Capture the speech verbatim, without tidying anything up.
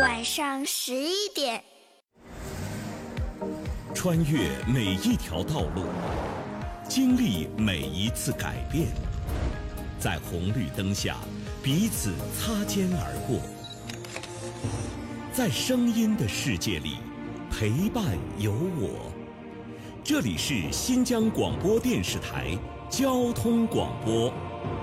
晚上十一点， 穿越每一条道路，经历每一次改变，在红绿灯下彼此擦肩而过，在声音的世界里陪伴有我。这里是新疆广播电视台交通广播。